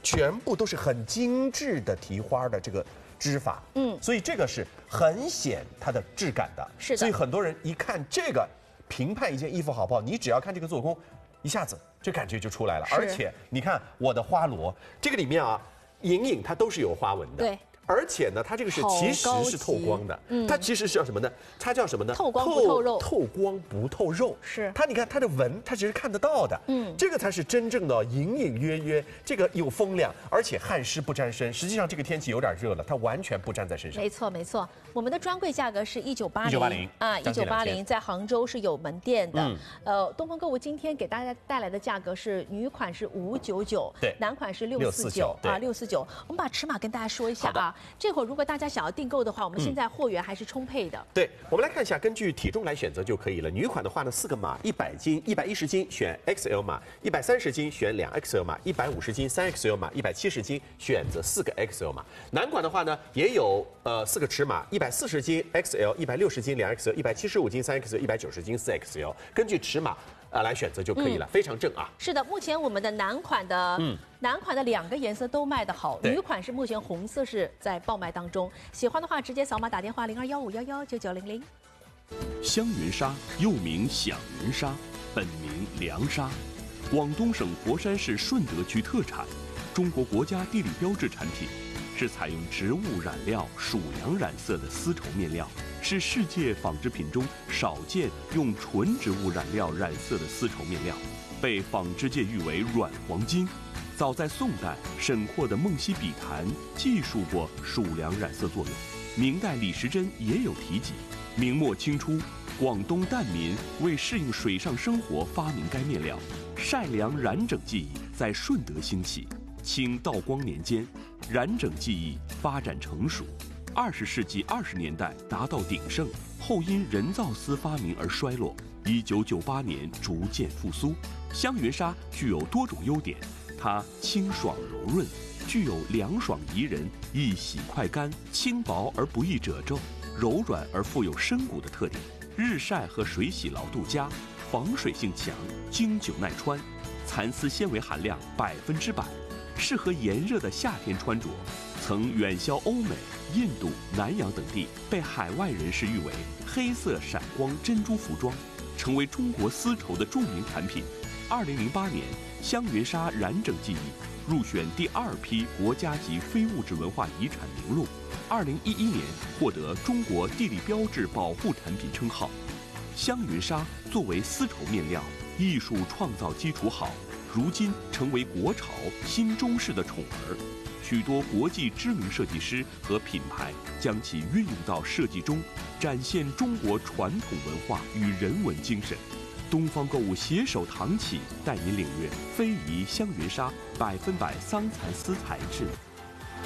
全部都是很精致的提花的这个织法，所以这个是很显它的质感的。 是的， 所以很多人一看这个，评判一件衣服好不好，你只要看这个做工，一下子这感觉就出来了。而且你看我的花罗，这个里面啊，隐隐它都是有花纹的。 对。 而且呢，它这个是其实是透光的，它其实是叫什么呢？它叫什么呢？ 透光不透肉， 透光不透肉。 是它，你看它的纹，它其实看得到的，这个才是真正的隐隐约约，这个有风量，而且汗湿不沾身。实际上这个天气有点热了，它完全不沾在身上。 没错没错，我们的专柜价格是1980啊，1980在杭州是有门店的。东风购物今天给大家带来的价格是女款是599， 对， 男款是649啊，649。我们把尺码跟大家说一下啊。这会儿如果大家想要订购的话，我们现在货源还是充沛的。 对，我们来看一下，根据体重来选择就可以了。女款的话呢，4个码，100斤、110斤选 XL 码，130斤选2XL 码，150斤3XL 码，170斤选择4个 XL 码。男款的话呢，也有4个尺码，140斤 XL，160斤2XL，175斤3XL，190斤4XL，根据尺码来选择就可以了，非常正啊。 是的，目前我们的男款的2个颜色都卖得好，女款是目前红色是在爆卖当中。喜欢的话直接扫码打电话0215119900。 香云纱又名响云纱，本名凉纱，广东省佛山市顺德区特产，中国国家地理标志产品，是采用植物染料属羊染色的丝绸面料，是世界纺织品中少见用纯植物染料染色的丝绸面料，被纺织界誉为软黄金。早在宋代，沈括的《梦溪笔谈》记述过属良染色作用，明代李时珍也有提及。明末清初，广东疍民为适应水上生活发明该面料，晒凉染整技艺在顺德兴起。清道光年间，染整技艺发展成熟，20世纪20年代达到鼎盛，后因人造丝发明而衰落。1998年逐渐复苏。香云纱具有多种优点，它清爽柔润，具有凉爽宜人、易洗快干、轻薄而不易褶皱、柔软而富有深骨的特点。日晒和水洗牢度佳，防水性强，经久耐穿，蚕丝纤维含量100%，适合炎热的夏天穿着。曾远销欧美、印度、南洋等地，被海外人士誉为黑色闪光珍珠服装，成为中国丝绸的著名产品。2008年，香云纱染整技艺入选第2批国家级非物质文化遗产名录。2011年获得中国地理标志保护产品称号。香云纱作为丝绸面料，艺术创造基础好，如今成为国潮新中式的宠儿。许多国际知名设计师和品牌将其运用到设计中，展现中国传统文化与人文精神。东方购物携手唐启，带您领略非遗香云纱100%桑蚕丝材质。